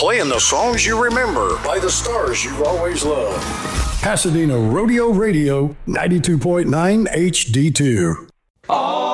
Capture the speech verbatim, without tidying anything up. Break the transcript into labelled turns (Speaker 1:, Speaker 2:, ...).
Speaker 1: playing the songs you remember by the stars you've always loved.
Speaker 2: Pasadena Rodeo Radio, ninety-two point nine H D two.
Speaker 3: Oh.